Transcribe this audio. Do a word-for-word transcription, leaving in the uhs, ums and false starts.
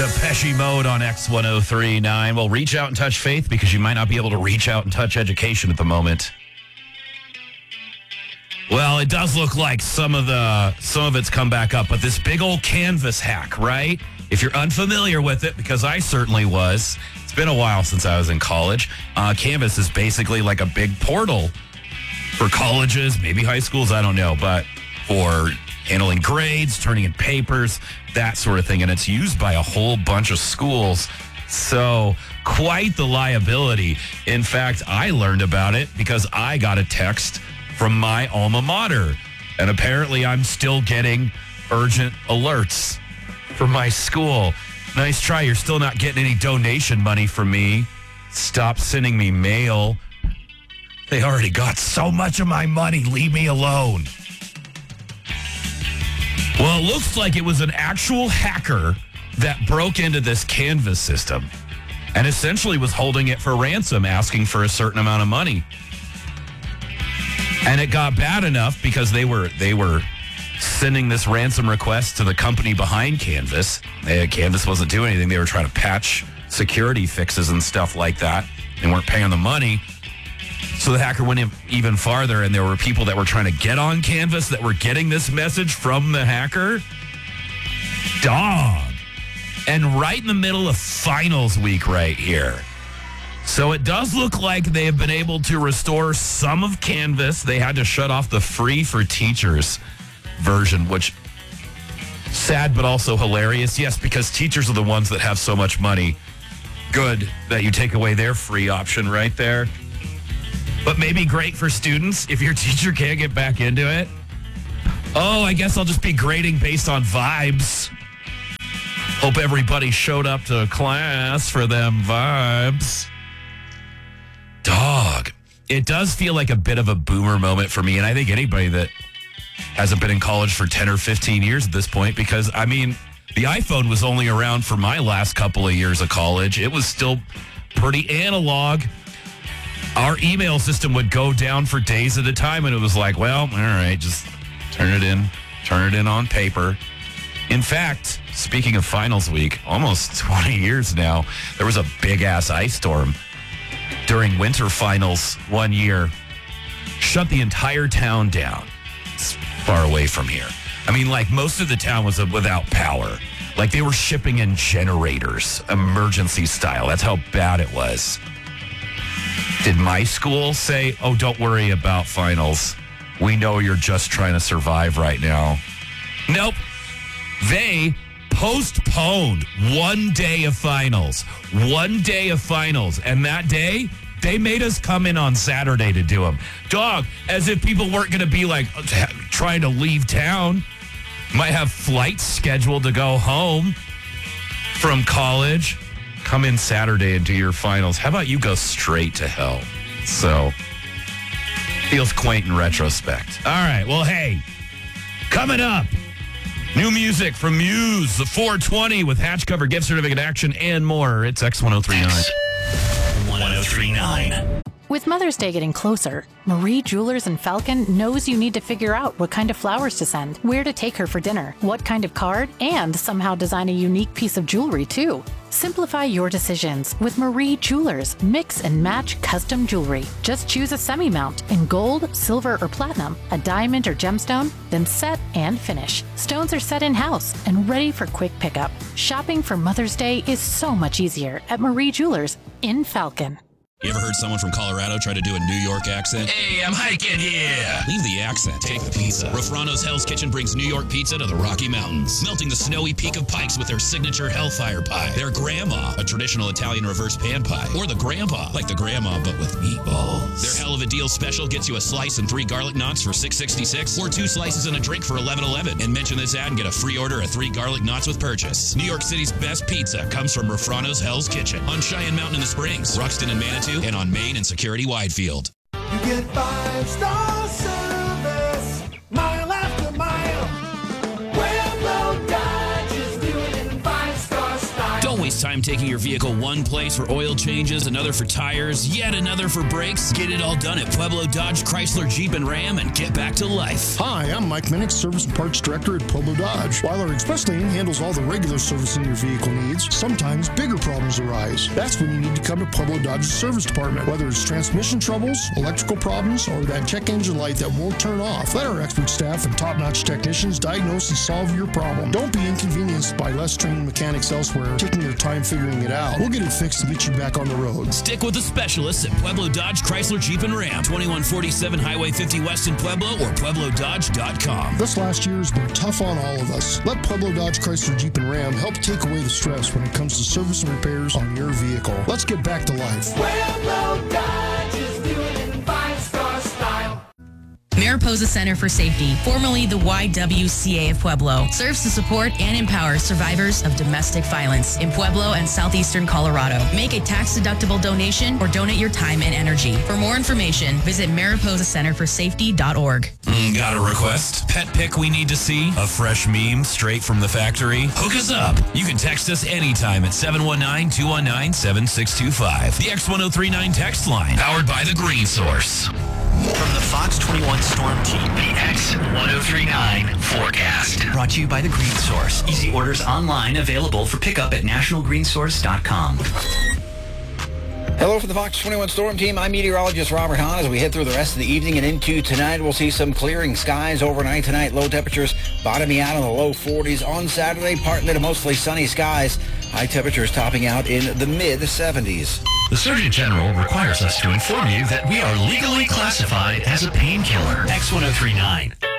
Depeche Mode on X ten thirty-nine. Well, reach out and touch faith because you might not be able to reach out and touch education at the moment. Well, it does look like some of the some of it's come back up, but this big old Canvas hack, right? If you're unfamiliar with it, because I certainly was, it's been a while since I was in college. Uh, Canvas is basically like a big portal for colleges, maybe high schools, I don't know, but for handling grades, turning in papers, that sort of thing. And it's used by a whole bunch of schools. So quite the liability. In fact, I learned about it because I got a text from my alma mater. And apparently I'm still getting urgent alerts from my school. Nice try. You're still not getting any donation money from me. Stop sending me mail. They already got so much of my money. Leave me alone. Well, it looks like it was an actual hacker that broke into this Canvas system and essentially was holding it for ransom, asking for a certain amount of money. And it got bad enough because they were they were sending this ransom request to the company behind Canvas. They, Canvas wasn't doing anything. They were trying to patch security fixes and stuff like that. They weren't paying the money. So the hacker went in even farther, and there were people that were trying to get on Canvas that were getting this message from the hacker. Dog. And right in the middle of finals week right here. So it does look like they have been able to restore some of Canvas. They had to shut off the free for teachers version, which sad but also hilarious. Yes, because teachers are the ones that have so much money. Good that you take away their free option right there. But maybe great for students if your teacher can't get back into it. Oh, I guess I'll just be grading based on vibes. Hope everybody showed up to class for them vibes. Dog. It does feel like a bit of a boomer moment for me, and I think anybody that hasn't been in college for ten or fifteen years at this point, because, I mean, the iPhone was only around for my last couple of years of college. It was still pretty analog. Our email system would go down for days at a time, and it was like, well, all right, just turn it in, turn it in on paper. In fact, speaking of finals week, almost twenty years now, there was a big-ass ice storm during winter finals one year. Shut the entire town down. It's far away from here. I mean, like, most of the town was without power. Like, they were shipping in generators, emergency style. That's how bad it was. Did my school say, oh, don't worry about finals. We know you're just trying to survive right now? Nope. They postponed one day of finals. One day of finals. And that day, they made us come in on Saturday to do them. Dog, as if people weren't going to be like trying to leave town. Might have flights scheduled to go home from college. Come in Saturday and do your finals. How about you go straight to hell? So, feels quaint in retrospect. All right, well, hey, coming up, new music from Muse, the four twenty with hatch cover, gift certificate action, and more. It's X ten thirty-nine. X ten thirty-nine. With Mother's Day getting closer, Marie Jewelers in Falcon knows you need to figure out what kind of flowers to send, where to take her for dinner, what kind of card, and somehow design a unique piece of jewelry, too. Simplify your decisions with Marie Jewelers Mix and Match Custom Jewelry. Just choose a semi-mount in gold, silver, or platinum, a diamond or gemstone, then set and finish. Stones are set in-house and ready for quick pickup. Shopping for Mother's Day is so much easier at Marie Jewelers in Falcon. You ever heard someone from Colorado try to do a New York accent? Hey, I'm hiking here. Leave the accent. Take the pizza. Rafrano's Hell's Kitchen brings New York pizza to the Rocky Mountains, melting the snowy peak of Pikes with their signature Hellfire Pie. Their Grandma, a traditional Italian reverse pan pie. Or the Grandpa, like the Grandma, but with meatballs. Their Hell of a Deal special gets you a slice and three garlic knots for six sixty-six, or two slices and a drink for eleven eleven. And mention this ad and get a free order of three garlic knots with purchase. New York City's best pizza comes from Rafrano's Hell's Kitchen on Cheyenne Mountain in the Springs, Ruxton and Manitou, and on Main and Security Widefield. You get five-star service, mile after mile. Pueblo Dodge is doing it in five-star style. Don't waste time taking your vehicle one place for oil changes, another for tires, yet another for brakes? Get it all done at Pueblo Dodge, Chrysler, Jeep, and Ram and get back to life. Hi, I'm Mike Minnick, Service and Parts Director at Pueblo Dodge. While our express lane handles all the regular servicing your vehicle needs, sometimes bigger problems arise. That's when you need to come to Pueblo Dodge's service department. Whether it's transmission troubles, electrical problems, or that check engine light that won't turn off, let our expert staff and top-notch technicians diagnose and solve your problem. Don't be inconvenienced by less trained mechanics elsewhere taking their time figuring it out. We'll get it fixed and get you back on the road. Stick with the specialists at Pueblo Dodge, Chrysler, Jeep, and Ram. twenty-one forty-seven Highway fifty West in Pueblo or pueblo dodge dot com. This last year has been tough on all of us. Let Pueblo Dodge, Chrysler, Jeep, and Ram help take away the stress when it comes to service and repairs on your vehicle. Let's get back to life. Pueblo Dodge is doing it in five-star style. Mariposa Center for Safety, formerly the Y W C A of Pueblo, serves to support and empower survivors of domestic violence in Pueblo and southeastern Colorado. Make a tax-deductible donation or donate your time and energy. For more information, visit mariposa center for safety dot org. Mm, got a request? Pet pic we need to see? A fresh meme straight from the factory? Hook us up. You can text us anytime at seven one nine, two one nine, seven six two five. The X one oh three nine text line, powered by The Green Source. From the Fox twenty-one Storm Team, the X one oh three nine forecast. Brought to you by The Green Source. Easy orders online, available for pickup at national green source dot com. Hello from the Fox twenty-one Storm Team. I'm meteorologist Robert Hahn. As we head through the rest of the evening and into tonight, we'll see some clearing skies overnight tonight. Low temperatures bottoming out in the low forties. On Saturday, partly to mostly sunny skies. High temperatures topping out in the mid seventies. The Surgeon General requires us to inform you that we are legally classified as a painkiller. X one oh three nine.